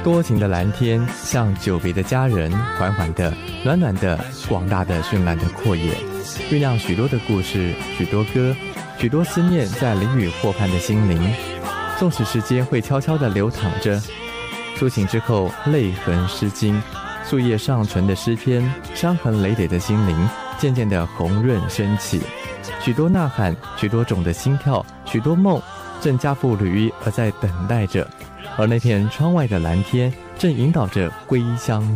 多情的蓝天像久别的家人，缓缓的、暖暖的、广大的、绚烂的阔野，酝酿许多的故事，许多歌，许多思念在淋雨或盼的心灵。纵使时间会悄悄地流淌着，苏醒之后泪痕湿巾，树叶上纯的诗篇，伤痕累累的心灵渐渐地红润升起。许多呐喊，许多种的心跳，许多梦正加付履历而在等待着，而那片窗外的蓝天正引导着归乡